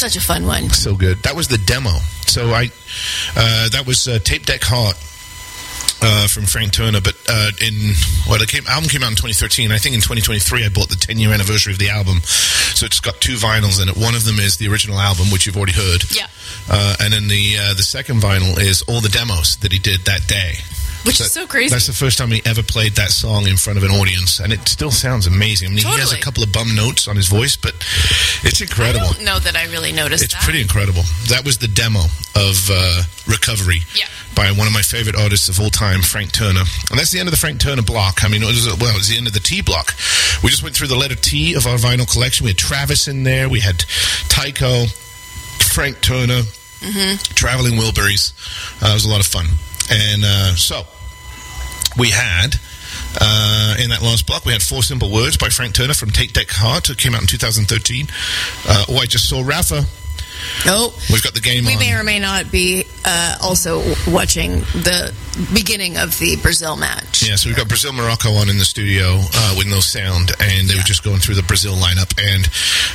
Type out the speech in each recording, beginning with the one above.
such a fun one. So good. That was the demo. So that was Tape Deck Heart from Frank Turner. But the album came out in 2013. I think in 2023 I bought the 10-year anniversary of the album. So it's got 2 vinyls in it. One of them is the original album, which you've already heard. Yeah. And then the second vinyl is all the demos that he did that day. Which is so crazy. That's the first time he ever played that song in front of an audience, and it still sounds amazing. I mean, Totally. he has a couple of bum notes on his voice, but it's incredible. I don't know that I really noticed It's that. pretty incredible. That was the demo of Recovery by one of my favorite artists of all time, Frank Turner. And that's the end of the Frank Turner block. I mean, it was the end of the T block. We just went through the letter T of our vinyl collection. We had Travis in there. We had Tycho, Frank Turner, Traveling Wilburys. It was a lot of fun. And so we had, in that last block, we had 4 Simple Words by Frank Turner from Tape Deck Heart. It came out in 2013. I Just Saw Rafa. Oh, We've got the game we on. may or may not be also watching the beginning of the Brazil match. Yeah, so we've got Brazil-Morocco on in the studio with no sound, and they were just going through the Brazil lineup. And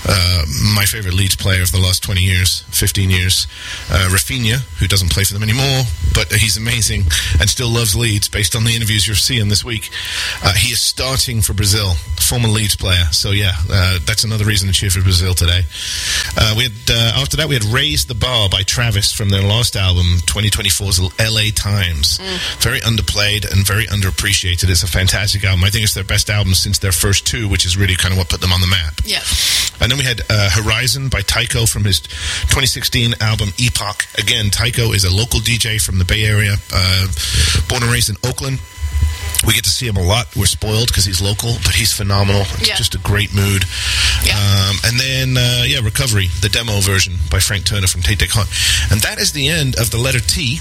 my favorite Leeds player of the last 20 years, 15 years, Rafinha, who doesn't play for them anymore, but he's amazing and still loves Leeds based on the interviews you're seeing this week. He is starting for Brazil, former Leeds player. So, that's another reason to cheer for Brazil today. We had after that, we had Raise the Bar by Travis from their last album, 2024's LA Times. Very underplayed and very underappreciated. It's a fantastic album. I think it's their best album since their first 2, which is really kind of what put them on the map. Yeah. And then we had Horizon by Tycho from his 2016 album Epoch. Again, Tycho is a local DJ from the Bay Area, born and raised in Oakland. We get to see him a lot. We're spoiled because he's local, but he's phenomenal. It's just a great mood. Yeah. And then, Recovery, the demo version by Frank Turner from Tape Deck Heart. And that is the end of the letter T.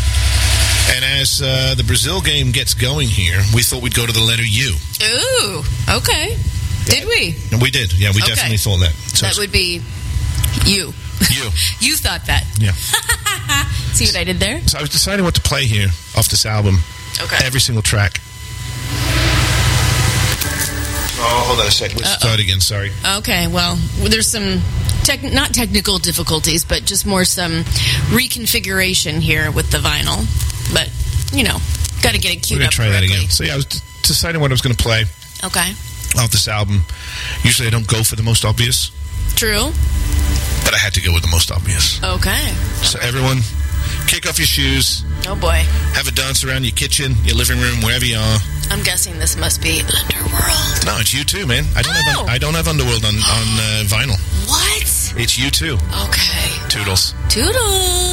And as the Brazil game gets going here, we thought we'd go to the letter U. Ooh, okay. Did we? And we did. Yeah, we definitely thought that. So that would be you. You. You thought that. Yeah. See what I did there? So I was deciding what to play here off this album. Okay. Every single track. Oh, hold on a second. Let's start again. Sorry. Okay, well, there's some not technical difficulties, but just more some reconfiguration here with the vinyl. But, got to get it queued We're going up to try that correctly. again. So, I was deciding what I was going to play Okay. off this album. Usually I don't go for the most obvious, True. but I had to go with the most obvious. Okay. So, everyone, kick off your shoes. Oh, boy. Have a dance around your kitchen, your living room, wherever you are. I'm guessing this must be Underworld. No, it's you too, man. I don't have Underworld on vinyl. What? It's you too. Okay. Toodles. Toodles.